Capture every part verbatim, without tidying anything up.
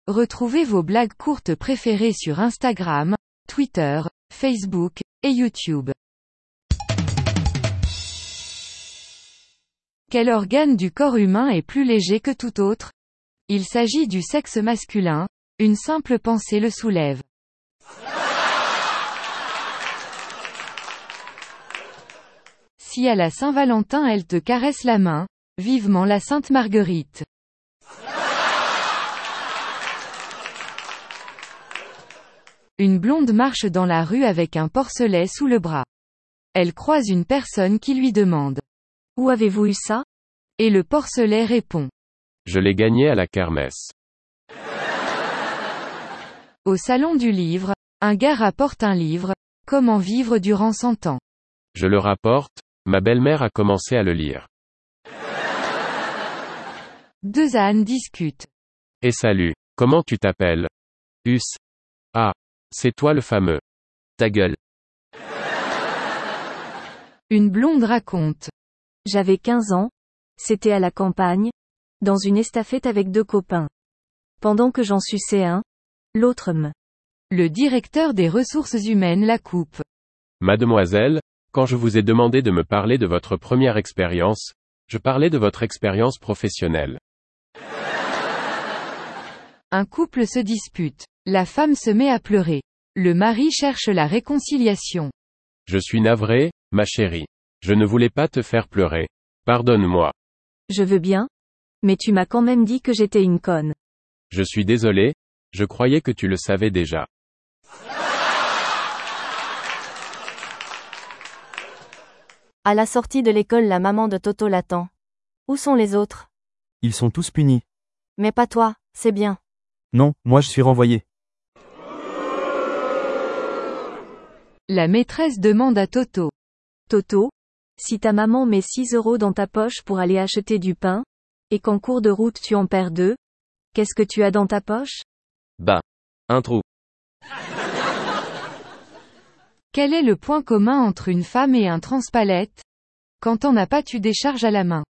Retrouvez vos blagues courtes préférées sur Instagram, Twitter, Facebook, et YouTube. Quel organe du corps humain est plus léger que tout autre? Il s'agit du sexe masculin, une simple pensée le soulève. Si à la Saint-Valentin elle te caresse la main, vivement la Sainte Marguerite. Une blonde marche dans la rue avec un porcelet sous le bras. Elle croise une personne qui lui demande: Où avez-vous eu ça? Et le porcelet répond: Je l'ai gagné à la kermesse. Au salon du livre, un gars rapporte un livre, Comment vivre durant cent ans. Je le rapporte, ma belle-mère a commencé à le lire. Deux ânes discutent. Et salut, comment tu t'appelles? Us. Ah, c'est toi le fameux. Ta gueule. Une blonde raconte. J'avais quinze ans, c'était à la campagne, dans une estafette avec deux copains. Pendant que j'en suçais un, l'autre me. Le directeur des ressources humaines la coupe. Mademoiselle, quand je vous ai demandé de me parler de votre première expérience, je parlais de votre expérience professionnelle. Un couple se dispute. La femme se met à pleurer. Le mari cherche la réconciliation. Je suis navré, ma chérie. Je ne voulais pas te faire pleurer. Pardonne-moi. Je veux bien. Mais tu m'as quand même dit que j'étais une conne. Je suis désolé, je croyais que tu le savais déjà. À la sortie de l'école, la maman de Toto l'attend. Où sont les autres? Ils sont tous punis. Mais pas toi, c'est bien. Non, moi je suis renvoyé. La maîtresse demande à Toto. Toto, si ta maman met six euros dans ta poche pour aller acheter du pain, et qu'en cours de route tu en perds deux, qu'est-ce que tu as dans ta poche? Bah, un trou. Quel est le point commun entre une femme et un transpalette? Quand on n'a pas tu décharges à la main.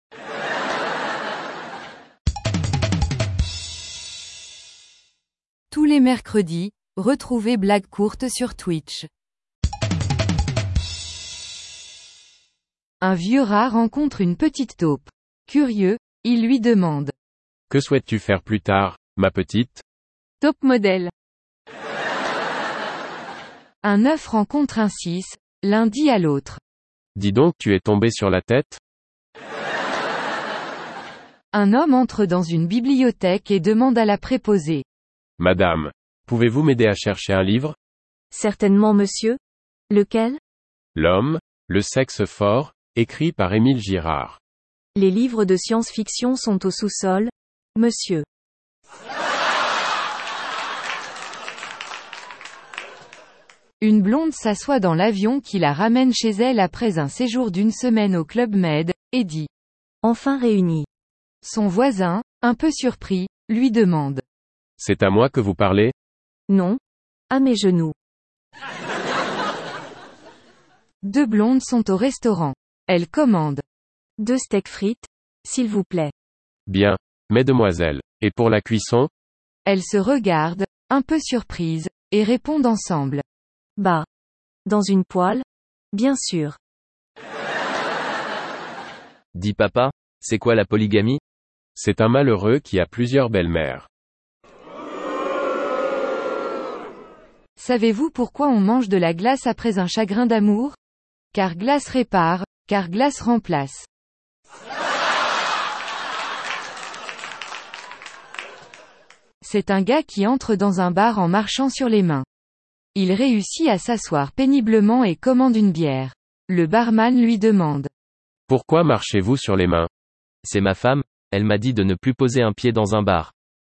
Tous les mercredis, retrouvez Blagues courtes sur Twitch. Un vieux rat rencontre une petite taupe. Curieux, il lui demande: Que souhaites-tu faire plus tard, ma petite? Top modèle. Un œuf rencontre un six, l'un dit à l'autre: Dis donc, tu es tombé sur la tête? Un homme entre dans une bibliothèque et demande à la préposée: Madame, pouvez-vous m'aider à chercher un livre? Certainement monsieur. Lequel? L'homme, le sexe fort, écrit par Émile Girard. Les livres de science-fiction sont au sous-sol, monsieur. Une blonde s'assoit dans l'avion qui la ramène chez elle après un séjour d'une semaine au Club Med, et dit: Enfin réunis. Son voisin, un peu surpris, lui demande: C'est à moi que vous parlez? Non. À mes genoux. Deux blondes sont au restaurant. Elles commandent: Deux steaks frites, s'il vous plaît. Bien, mesdemoiselles. Et pour la cuisson? Elles se regardent, un peu surprises, et répondent ensemble: Bah. Dans une poêle? Bien sûr. Dis papa, c'est quoi la polygamie? C'est un malheureux qui a plusieurs belles-mères. Savez-vous pourquoi on mange de la glace après un chagrin d'amour? Car glace répare, car glace remplace. C'est un gars qui entre dans un bar en marchant sur les mains. Il réussit à s'asseoir péniblement et commande une bière. Le barman lui demande: Pourquoi marchez-vous sur les mains? C'est ma femme, elle m'a dit de ne plus poser un pied dans un bar.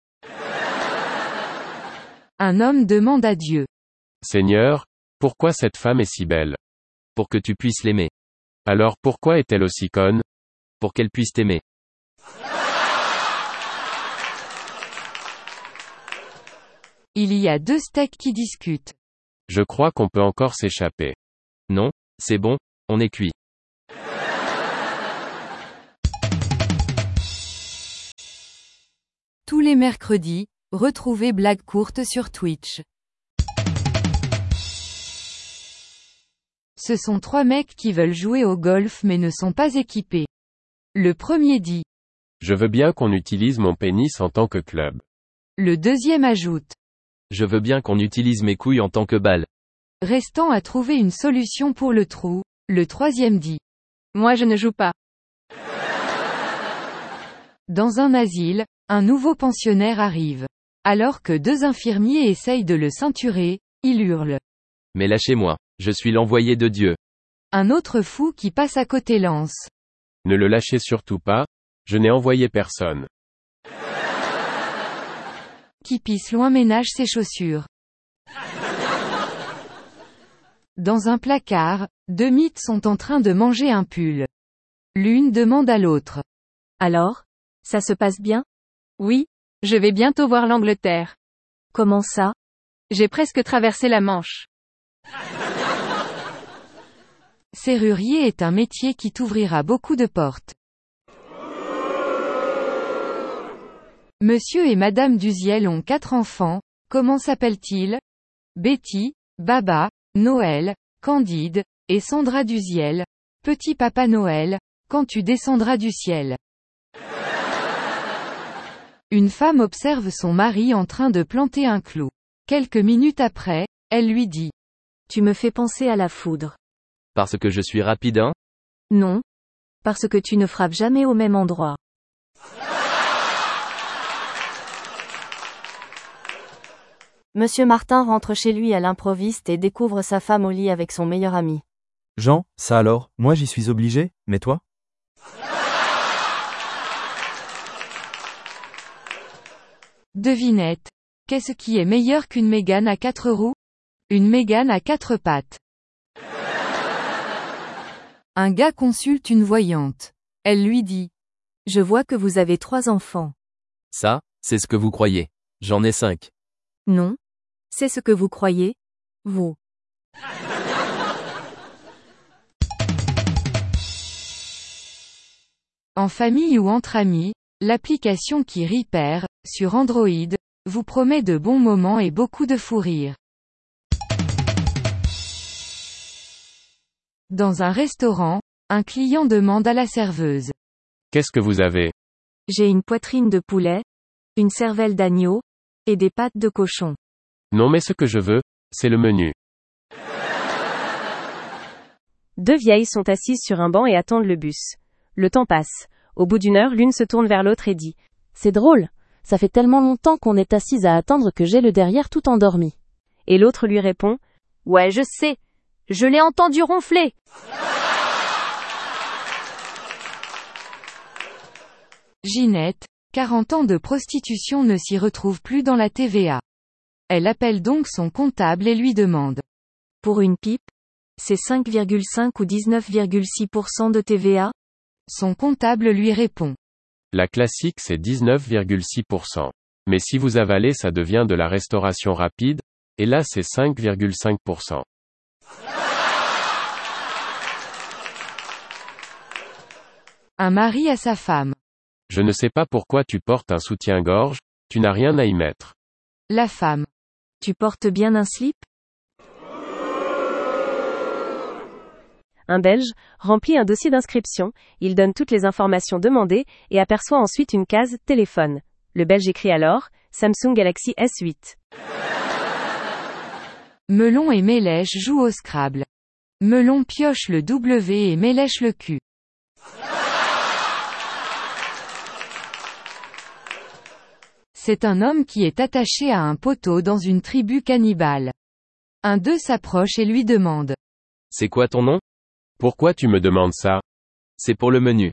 Un homme demande à Dieu: Seigneur, pourquoi cette femme est si belle? Pour que tu puisses l'aimer. Alors pourquoi est-elle aussi conne? Pour qu'elle puisse t'aimer. Il y a deux steaks qui discutent. Je crois qu'on peut encore s'échapper. Non, c'est bon, on est cuit. Tous les mercredis, Retrouvez Blague courte sur Twitch. Ce sont trois mecs qui veulent jouer au golf mais ne sont pas équipés. Le premier dit. Je veux bien qu'on utilise mon pénis en tant que club. Le deuxième ajoute. Je veux bien qu'on utilise mes couilles en tant que balle. Restant à trouver une solution pour le trou, le troisième dit. Moi je ne joue pas. Dans un asile, un nouveau pensionnaire arrive. Alors que deux infirmiers essayent de le ceinturer, il hurle. Mais lâchez-moi, je suis l'envoyé de Dieu. Un autre fou qui passe à côté lance. Ne le lâchez surtout pas, je n'ai envoyé personne. Qui pisse loin ménage ses chaussures. Dans un placard, deux mythes sont en train de manger un pull. L'une demande à l'autre. Alors? Ça se passe bien? Oui, je vais bientôt voir l'Angleterre. Comment ça? J'ai presque traversé la Manche. Serrurier est un métier qui t'ouvrira beaucoup de portes. Monsieur et Madame Duziel ont quatre enfants, comment s'appellent-ils? Betty, Baba, Noël, Candide, et Sandra Duziel. Petit Papa Noël, quand tu descendras du ciel. Une femme observe son mari en train de planter un clou. Quelques minutes après, elle lui dit. Tu me fais penser à la foudre. Parce que je suis rapide, hein? Non. Parce que tu ne frappes jamais au même endroit. Monsieur Martin rentre chez lui à l'improviste et découvre sa femme au lit avec son meilleur ami. Jean, ça alors, moi j'y suis obligé, mais toi? Devinette. Qu'est-ce qui est meilleur qu'une Mégane à quatre roues? Une Mégane à quatre pattes. Un gars consulte une voyante. Elle lui dit. Je vois que vous avez trois enfants. Ça, c'est ce que vous croyez. J'en ai cinq. Non. C'est ce que vous croyez, vous. En famille ou entre amis, l'application qui Repair, sur Android, vous promet de bons moments et beaucoup de fou rire. Dans un restaurant, un client demande à la serveuse. Qu'est-ce que vous avez? J'ai une poitrine de poulet, une cervelle d'agneau, et des pattes de cochon. Non mais ce que je veux, c'est le menu. Deux vieilles sont assises sur un banc et attendent le bus. Le temps passe. Au bout d'une heure, l'une se tourne vers l'autre et dit. C'est drôle. Ça fait tellement longtemps qu'on est assise à attendre que j'ai le derrière tout endormi. Et l'autre lui répond. Ouais, je sais. Je l'ai entendu ronfler. Ginette, quarante ans de prostitution ne s'y retrouve plus dans la T V A. Elle appelle donc son comptable et lui demande. Pour une pipe? C'est cinq virgule cinq ou dix-neuf virgule six pour cent de T V A? Son comptable lui répond. La classique c'est dix-neuf virgule six pour cent. Mais si vous avalez ça devient de la restauration rapide, et là c'est cinq virgule cinq pour cent. Un mari à sa femme. Je ne sais pas pourquoi tu portes un soutien-gorge, tu n'as rien à y mettre. La femme. Tu portes bien un slip? Un Belge remplit un dossier d'inscription, il donne toutes les informations demandées et aperçoit ensuite une case « Téléphone ». Le Belge écrit alors « Samsung Galaxy S huit ». Melon et Mélèche jouent au Scrabble. Melon pioche le W et Mélèche le Q. C'est un homme qui est attaché à un poteau dans une tribu cannibale. Un d'eux s'approche et lui demande. C'est quoi ton nom? Pourquoi tu me demandes ça? C'est pour le menu.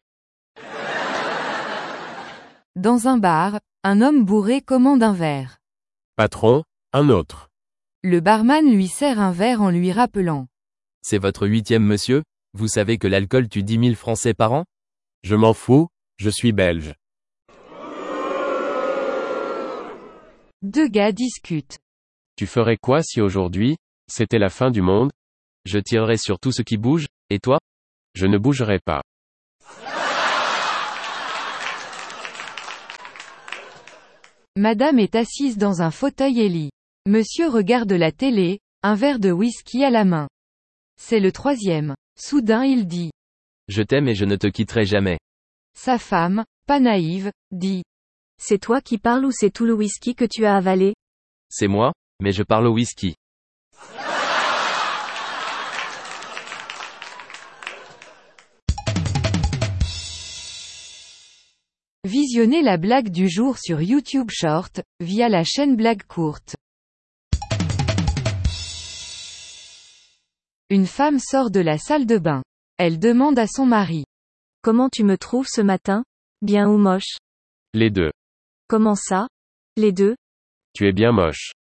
Dans un bar, un homme bourré commande un verre. Patron, un autre. Le barman lui sert un verre en lui rappelant. C'est votre huitième monsieur? Vous savez que l'alcool tue dix mille Français par an? Je m'en fous, je suis belge. Deux gars discutent. Tu ferais quoi si aujourd'hui, c'était la fin du monde? Je tirerais sur tout ce qui bouge, et toi? Je ne bougerai pas. Madame est assise dans un fauteuil et lit. Monsieur regarde la télé, un verre de whisky à la main. C'est le troisième. Soudain il dit. Je t'aime et je ne te quitterai jamais. Sa femme, pas naïve, dit. C'est toi qui parles ou c'est tout le whisky que tu as avalé? C'est moi, mais je parle au whisky. Visionnez la blague du jour sur YouTube Short, via la chaîne Blague Courte. Une femme sort de la salle de bain. Elle demande à son mari. Comment tu me trouves ce matin? Bien ou moche? Les deux. Comment ça? Les deux? Tu es bien moche.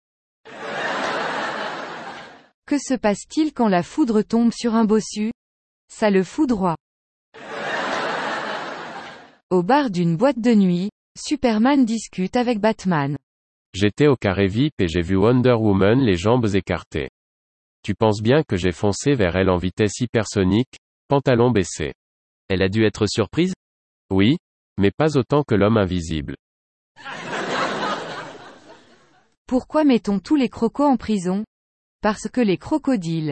Que se passe-t-il quand la foudre tombe sur un bossu? Ça le foudroie. Au bar d'une boîte de nuit, Superman discute avec Batman. J'étais au carré V I P et j'ai vu Wonder Woman les jambes écartées. Tu penses bien que j'ai foncé vers elle en vitesse hypersonique, pantalon baissé. Elle a dû être surprise? Oui, mais pas autant que l'homme invisible. Pourquoi mettons tous les crocos en prison? Parce que les crocodiles.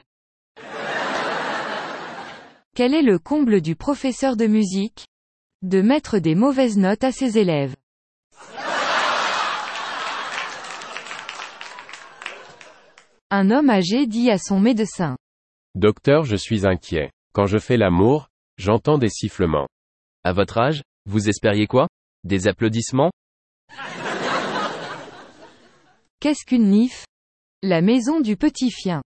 Quel est le comble du professeur de musique? De mettre des mauvaises notes à ses élèves. Un homme âgé dit à son médecin. Docteur, je suis inquiet. Quand je fais l'amour, j'entends des sifflements. À votre âge, vous espériez quoi? Des applaudissements? Qu'est-ce qu'une nif? La maison du petit chien.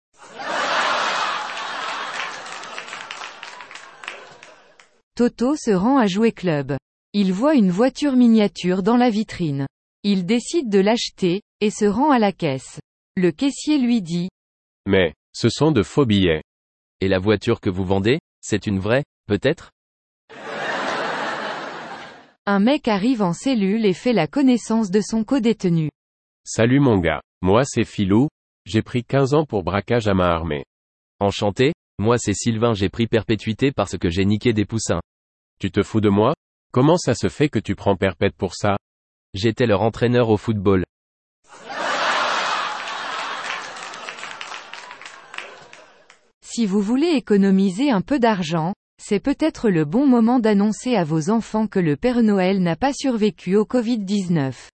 Toto se rend à Jouet Club. Il voit une voiture miniature dans la vitrine. Il décide de l'acheter, et se rend à la caisse. Le caissier lui dit. Mais, ce sont de faux billets. Et la voiture que vous vendez, c'est une vraie, peut-être? Un mec arrive en cellule et fait la connaissance de son codétenu. Salut mon gars. Moi c'est Philou. J'ai pris quinze ans pour braquage à main armée. Enchanté, moi c'est Sylvain, j'ai pris perpétuité parce que j'ai niqué des poussins. Tu te fous de moi? Comment ça se fait que tu prends perpète pour ça? J'étais leur entraîneur au football. Si vous voulez économiser un peu d'argent, c'est peut-être le bon moment d'annoncer à vos enfants que le Père Noël n'a pas survécu au covid dix-neuf.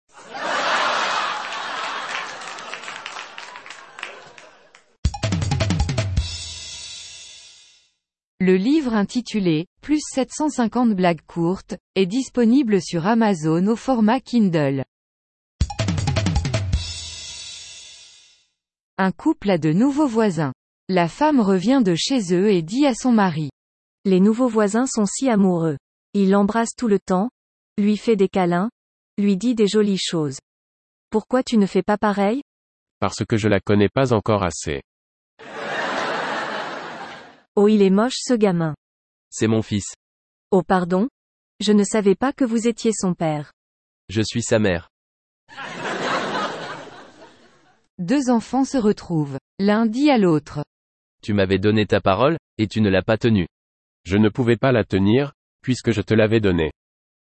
Le livre intitulé « Plus sept cent cinquante blagues courtes » est disponible sur Amazon au format Kindle. Un couple a de nouveaux voisins. La femme revient de chez eux et dit à son mari. Les nouveaux voisins sont si amoureux. Il l'embrasse tout le temps, lui fait des câlins, lui dit des jolies choses. Pourquoi tu ne fais pas pareil? Parce que je la connais pas encore assez. Oh, il est moche ce gamin. C'est mon fils. Oh pardon? Je ne savais pas que vous étiez son père. Je suis sa mère. Deux enfants se retrouvent. L'un dit à l'autre. Tu m'avais donné ta parole, et tu ne l'as pas tenue. Je ne pouvais pas la tenir, puisque je te l'avais donnée.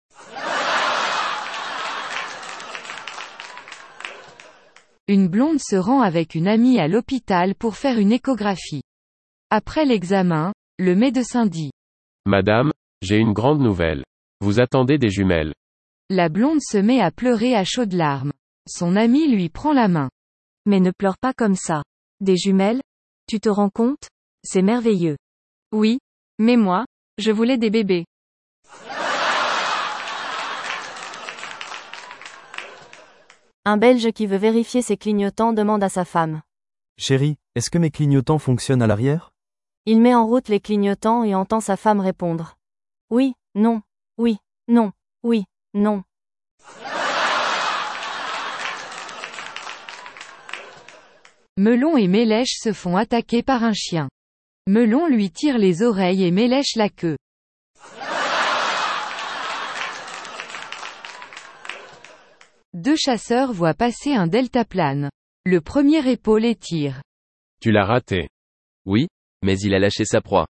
Une blonde se rend avec une amie à l'hôpital pour faire une échographie. Après l'examen, le médecin dit. Madame, j'ai une grande nouvelle. Vous attendez des jumelles. La blonde se met à pleurer à chaudes larmes. Son amie lui prend la main. Mais ne pleure pas comme ça. Des jumelles? Tu te rends compte? C'est merveilleux. Oui, mais moi, je voulais des bébés. Un Belge qui veut vérifier ses clignotants demande à sa femme. Chérie, est-ce que mes clignotants fonctionnent à l'arrière? Il met en route les clignotants et entend sa femme répondre. Oui, non, oui, non, oui, non. Melon et Mélèche se font attaquer par un chien. Melon lui tire les oreilles et Mélèche la queue. Deux chasseurs voient passer un deltaplane. Le premier épaule et tire. Tu l'as raté. Oui, mais il a lâché sa proie.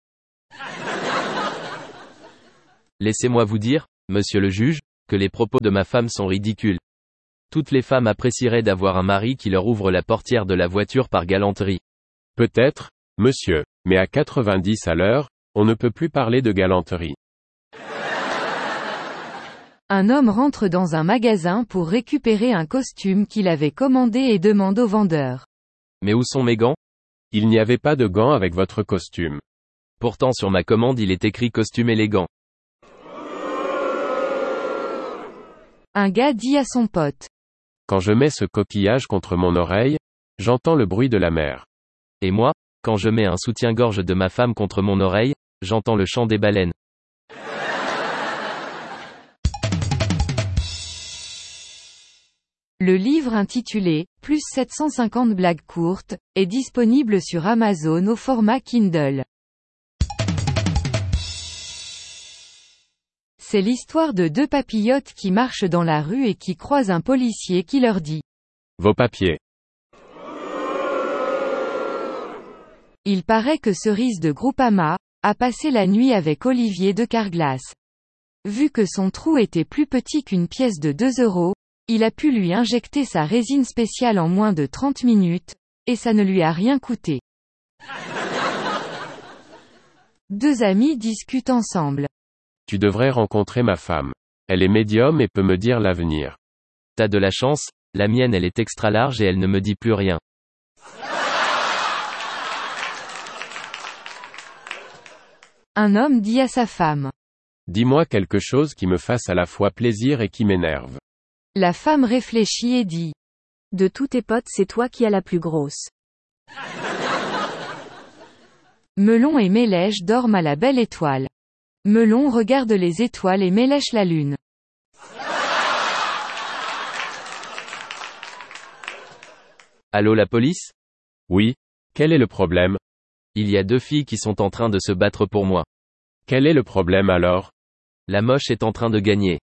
Laissez-moi vous dire, monsieur le juge, que les propos de ma femme sont ridicules. Toutes les femmes apprécieraient d'avoir un mari qui leur ouvre la portière de la voiture par galanterie. Peut-être, monsieur, mais à quatre-vingt-dix à l'heure, on ne peut plus parler de galanterie. Un homme rentre dans un magasin pour récupérer un costume qu'il avait commandé et demande au vendeur. Mais où sont mes gants? Il n'y avait pas de gants avec votre costume. Pourtant sur ma commande il est écrit costume élégant. Un gars dit à son pote. Quand je mets ce coquillage contre mon oreille, j'entends le bruit de la mer. Et moi, quand je mets un soutien-gorge de ma femme contre mon oreille, j'entends le chant des baleines. Le livre intitulé « Plus sept cent cinquante blagues courtes » est disponible sur Amazon au format Kindle. C'est l'histoire de deux papillotes qui marchent dans la rue et qui croisent un policier qui leur dit « Vos papiers. » Il paraît que Cerise de Groupama a passé la nuit avec Olivier de Carglass. Vu que son trou était plus petit qu'une pièce de deux euros, il a pu lui injecter sa résine spéciale en moins de trente minutes, et ça ne lui a rien coûté. Deux amis discutent ensemble. Tu devrais rencontrer ma femme. Elle est médium et peut me dire l'avenir. T'as de la chance, la mienne elle est extra large et elle ne me dit plus rien. Un homme dit à sa femme. Dis-moi quelque chose qui me fasse à la fois plaisir et qui m'énerve. La femme réfléchit et dit. De tous tes potes c'est toi qui as la plus grosse. Melon et Mélèche dorment à la belle étoile. Melon regarde les étoiles et Mélèche la lune. Allô la police? Oui. Quel est le problème? Il y a deux filles qui sont en train de se battre pour moi. Quel est le problème alors? La moche est en train de gagner.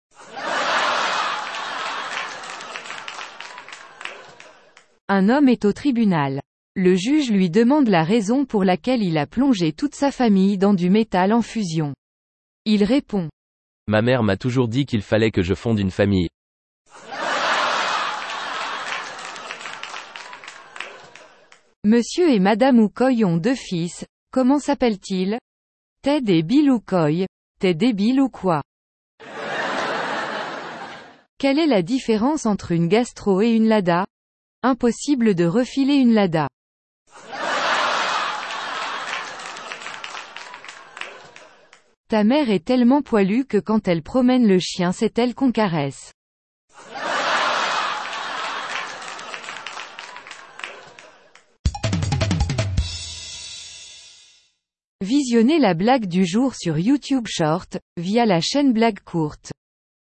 Un homme est au tribunal. Le juge lui demande la raison pour laquelle il a plongé toute sa famille dans du métal en fusion. Il répond. Ma mère m'a toujours dit qu'il fallait que je fonde une famille. Monsieur et Madame Oukoy ont deux fils, comment s'appellent-ils? Ted et Bill Oukoy. T'es débile ou quoi? Quelle est la différence entre une gastro et une Lada? Impossible de refiler une Lada. Ta mère est tellement poilue que quand elle promène le chien c'est elle qu'on caresse. Visionnez la blague du jour sur YouTube Short, via la chaîne Blague Courte.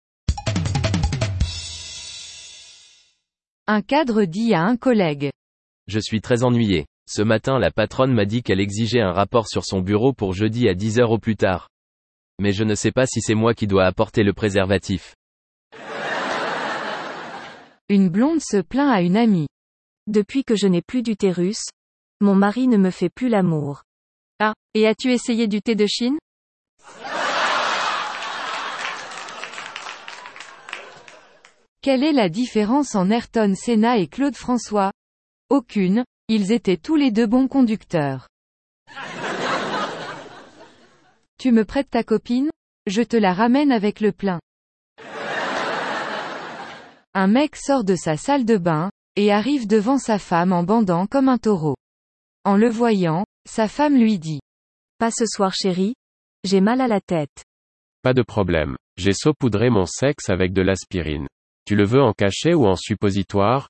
Un cadre dit à un collègue. Je suis très ennuyé. Ce matin la patronne m'a dit qu'elle exigeait un rapport sur son bureau pour jeudi à dix heures au plus tard. Mais je ne sais pas si c'est moi qui dois apporter le préservatif. Une blonde se plaint à une amie. Depuis que je n'ai plus d'utérus, mon mari ne me fait plus l'amour. Ah, et as-tu essayé du thé de Chine? Quelle est la différence en Ayrton Senna et Claude François? Aucune, ils étaient tous les deux bons conducteurs. Tu me prêtes ta copine? Je te la ramène avec le plein. Un mec sort de sa salle de bain, et arrive devant sa femme en bandant comme un taureau. En le voyant, sa femme lui dit. Pas ce soir chérie, j'ai mal à la tête. Pas de problème. J'ai saupoudré mon sexe avec de l'aspirine. Tu le veux en cachet ou en suppositoire?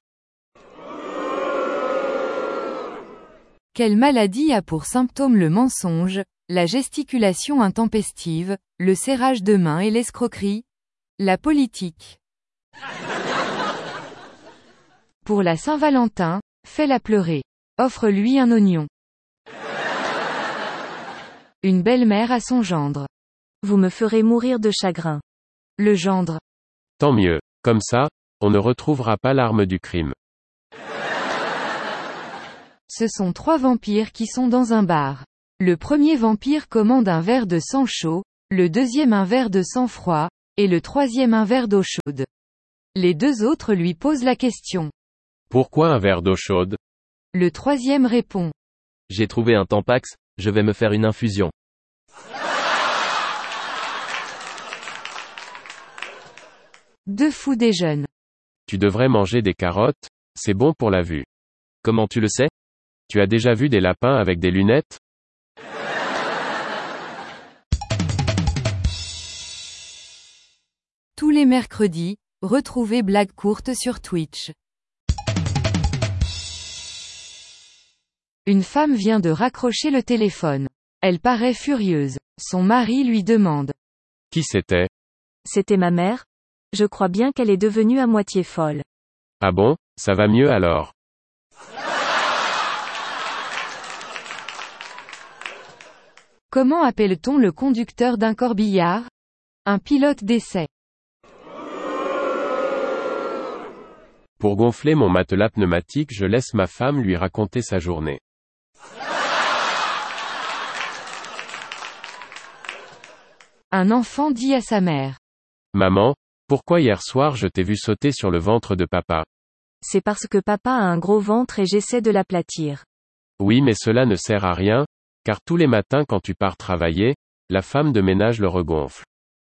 Quelle maladie a pour symptôme le mensonge, la gesticulation intempestive, le serrage de main et l'escroquerie? La politique. Pour la Saint-Valentin, fais-la pleurer. Offre-lui un oignon. Une belle-mère à son gendre. Vous me ferez mourir de chagrin. Le gendre. Tant mieux. Comme ça, on ne retrouvera pas l'arme du crime. Ce sont trois vampires qui sont dans un bar. Le premier vampire commande un verre de sang chaud, le deuxième un verre de sang froid, et le troisième un verre d'eau chaude. Les deux autres lui posent la question. Pourquoi un verre d'eau chaude? Le troisième répond. J'ai trouvé un Tampax, je vais me faire une infusion. Deux fous déjeunent. Tu devrais manger des carottes, c'est bon pour la vue. Comment tu le sais? Tu as déjà vu des lapins avec des lunettes? Tous les mercredis, retrouvez Blague courte sur Twitch. Une femme vient de raccrocher le téléphone. Elle paraît furieuse. Son mari lui demande. Qui c'était? C'était ma mère. Je crois bien qu'elle est devenue à moitié folle. Ah bon, ça va mieux alors. Comment appelle-t-on le conducteur d'un corbillard? Un pilote d'essai. Pour gonfler mon matelas pneumatique, je laisse ma femme lui raconter sa journée. Un enfant dit à sa mère. Maman, pourquoi hier soir je t'ai vu sauter sur le ventre de papa? C'est parce que papa a un gros ventre et j'essaie de l'aplatir. Oui, mais cela ne sert à rien, car tous les matins quand tu pars travailler, la femme de ménage le regonfle.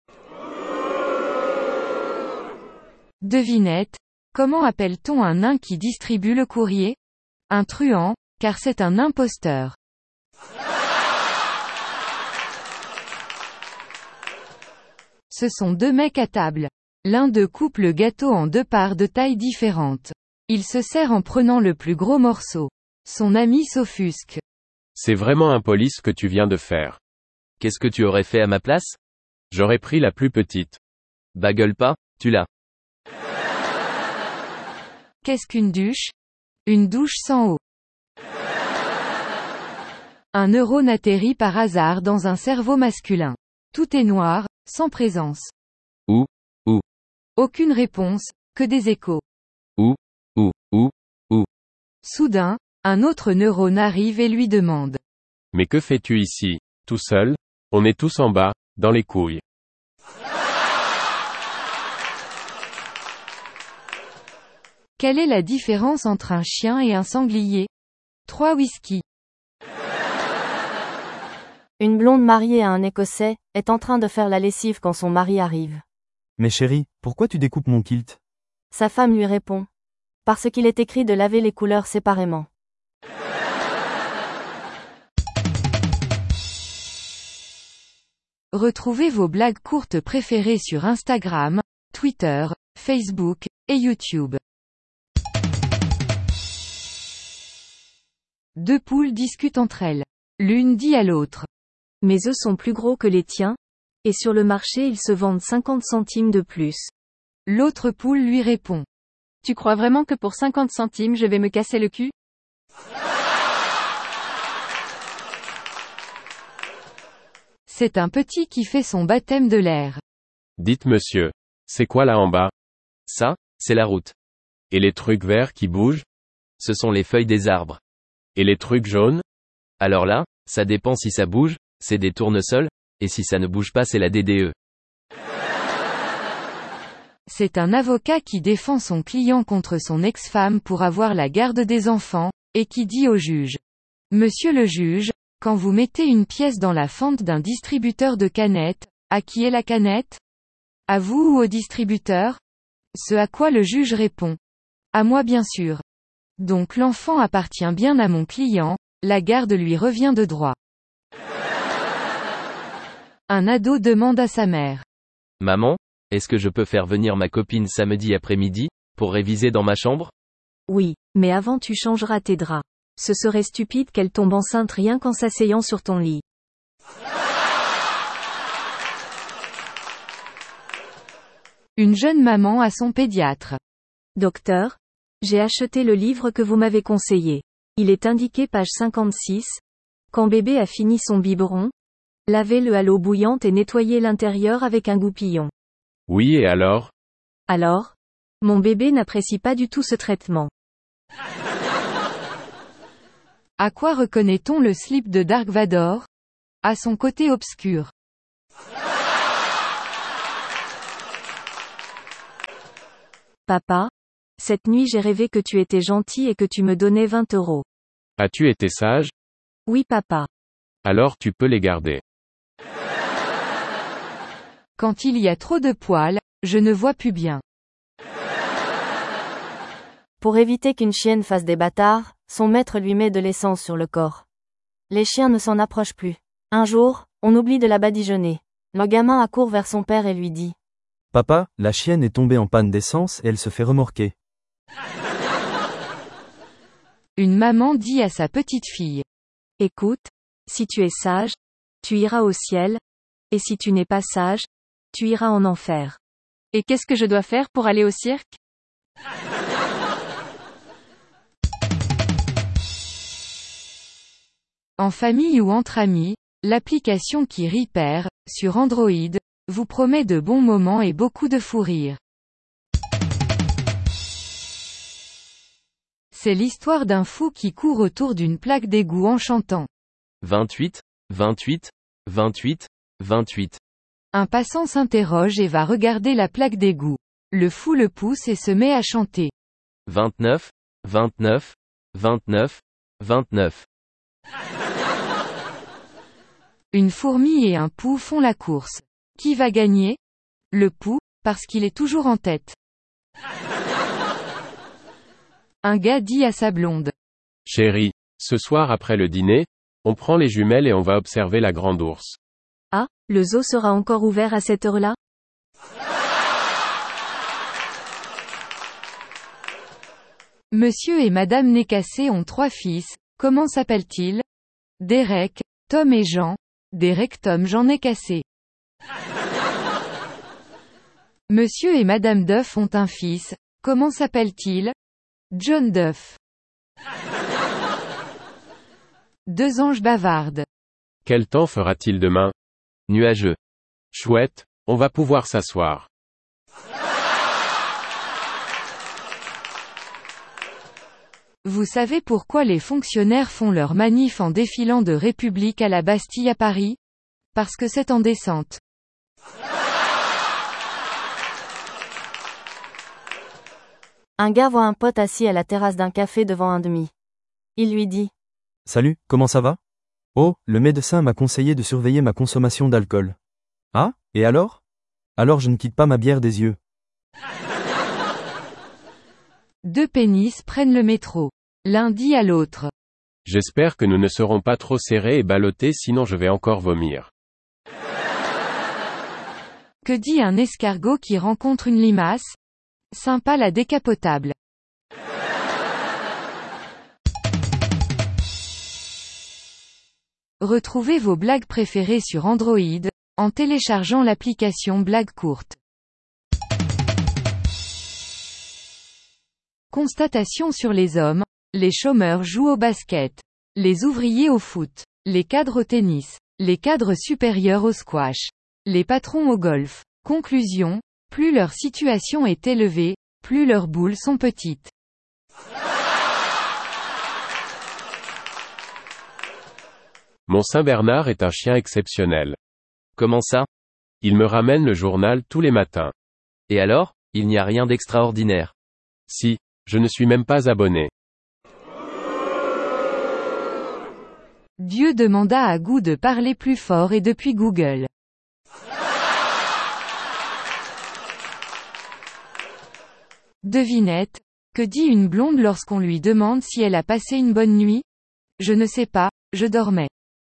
Devinette. Comment appelle-t-on un nain qui distribue le courrier? Un truand, car c'est un imposteur. Ce sont deux mecs à table. L'un d'eux coupe le gâteau en deux parts de taille différentes. Il se sert en prenant le plus gros morceau. Son ami s'offusque. C'est vraiment impoli ce que tu viens de faire. Qu'est-ce que tu aurais fait à ma place? J'aurais pris la plus petite. Bah gueule pas, tu l'as. Qu'est-ce qu'une douche? Une douche sans eau. Un neurone atterrit par hasard dans un cerveau masculin. Tout est noir, sans présence. Où? Où? Aucune réponse, que des échos. Où? Où? Où? Où? Soudain, un autre neurone arrive et lui demande. Mais que fais-tu ici, tout seul? On est tous en bas, dans les couilles. Quelle est la différence entre un chien et un sanglier? Trois whisky. Une blonde mariée à un Écossais, est en train de faire la lessive quand son mari arrive. Mais chérie, pourquoi tu découpes mon kilt? Sa femme lui répond. Parce qu'il est écrit de laver les couleurs séparément. Retrouvez vos blagues courtes préférées sur Instagram, Twitter, Facebook, et YouTube. Deux poules discutent entre elles. L'une dit à l'autre. Mes œufs sont plus gros que les tiens, et sur le marché ils se vendent cinquante centimes de plus. L'autre poule lui répond. Tu crois vraiment que pour cinquante centimes je vais me casser le cul? C'est un petit qui fait son baptême de l'air. Dites monsieur. C'est quoi là en bas? Ça, c'est la route. Et les trucs verts qui bougent? Ce sont les feuilles des arbres. Et les trucs jaunes? Alors là, ça dépend si ça bouge, c'est des tournesols, et si ça ne bouge pas c'est la D D E. C'est un avocat qui défend son client contre son ex-femme pour avoir la garde des enfants, et qui dit au juge. Monsieur le juge, quand vous mettez une pièce dans la fente d'un distributeur de canettes, à qui est la canette? À vous ou au distributeur? Ce à quoi le juge répond. À moi bien sûr. Donc l'enfant appartient bien à mon client, la garde lui revient de droit. Un ado demande à sa mère. Maman, est-ce que je peux faire venir ma copine samedi après-midi, pour réviser dans ma chambre? Oui, mais avant tu changeras tes draps. Ce serait stupide qu'elle tombe enceinte rien qu'en s'asseyant sur ton lit. Une jeune maman à son pédiatre. Docteur, j'ai acheté le livre que vous m'avez conseillé. Il est indiqué page cinquante-six. Quand bébé a fini son biberon, lavez-le à l'eau bouillante et nettoyez l'intérieur avec un goupillon. Oui et alors? Alors? Mon bébé n'apprécie pas du tout ce traitement. À quoi reconnaît-on le slip de Dark Vador? À son côté obscur. Papa, cette nuit j'ai rêvé que tu étais gentil et que tu me donnais vingt euros. As-tu été sage? Oui papa. Alors tu peux les garder. Quand il y a trop de poils, je ne vois plus bien. Pour éviter qu'une chienne fasse des bâtards, son maître lui met de l'essence sur le corps. Les chiens ne s'en approchent plus. Un jour, on oublie de la badigeonner. Le gamin accourt vers son père et lui dit: Papa, la chienne est tombée en panne d'essence et elle se fait remorquer. Une maman dit à sa petite fille: Écoute, si tu es sage, tu iras au ciel, et si tu n'es pas sage, tu iras en enfer. Et qu'est-ce que je dois faire pour aller au cirque? En famille ou entre amis, l'application qui rit perd, sur Android, vous promet de bons moments et beaucoup de fou rire. C'est l'histoire d'un fou qui court autour d'une plaque d'égout en chantant. vingt-huit, vingt-huit, vingt-huit, vingt-huit. Un passant s'interroge et va regarder la plaque d'égout. Le fou le pousse et se met à chanter. vingt-neuf, vingt-neuf, vingt-neuf, vingt-neuf. Une fourmi et un pou font la course. Qui va gagner? Le pou, parce qu'il est toujours en tête. Un gars dit à sa blonde: Chérie, ce soir après le dîner, on prend les jumelles et on va observer la grande ours. Ah, le zoo sera encore ouvert à cette heure-là? Monsieur et Madame Nécassé ont trois fils, comment s'appellent-ils? Derek, Tom et Jean. Derek Tom Jean Nécassé. Monsieur et Madame Duff ont un fils, comment s'appelle-t-il? John Duff. Deux anges bavardent. Quel temps fera-t-il demain? Nuageux. Chouette, on va pouvoir s'asseoir. Vous savez pourquoi les fonctionnaires font leur manif en défilant de République à la Bastille à Paris? Parce que c'est en descente. Un gars voit un pote assis à la terrasse d'un café devant un demi. Il lui dit: Salut, comment ça va? Oh, le médecin m'a conseillé de surveiller ma consommation d'alcool. Ah, et alors? Alors je ne quitte pas ma bière des yeux. Deux pénis prennent le métro. L'un dit à l'autre: J'espère que nous ne serons pas trop serrés et ballottés sinon je vais encore vomir. Que dit un escargot qui rencontre une limace? Sympa la décapotable. Retrouvez vos blagues préférées sur Android, en téléchargeant l'application Blagues courtes. Constatation sur les hommes: les chômeurs jouent au basket, les ouvriers au foot, les cadres au tennis, les cadres supérieurs au squash, les patrons au golf. Conclusion: plus leur situation est élevée, plus leurs boules sont petites. Mon Saint-Bernard est un chien exceptionnel. Comment ça? Il me ramène le journal tous les matins. Et alors, il n'y a rien d'extraordinaire. Si, je ne suis même pas abonné. Dieu demanda à Gou de parler plus fort et depuis Google. Devinette, que dit une blonde lorsqu'on lui demande si elle a passé une bonne nuit? Je ne sais pas, je dormais.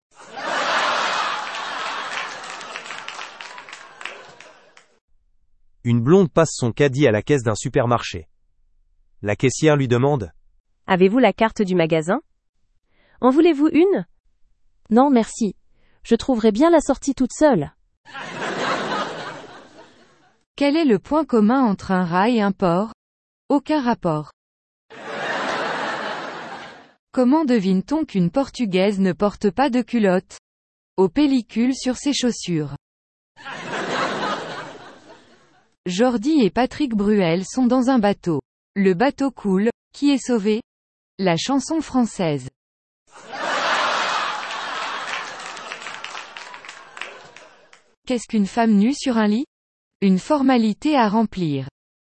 Une blonde passe son caddie à la caisse d'un supermarché. La caissière lui demande: Avez-vous la carte du magasin? En voulez-vous une? Non merci. Je trouverai bien la sortie toute seule. Quel est le point commun entre un rat et un porc? Aucun rapport. Comment devine-t-on qu'une Portugaise ne porte pas de culotte? Aux pellicules sur ses chaussures. Jordi et Patrick Bruel sont dans un bateau. Le bateau coule, qui est sauvé? La chanson française. Qu'est-ce qu'une femme nue sur un lit? Une formalité à remplir.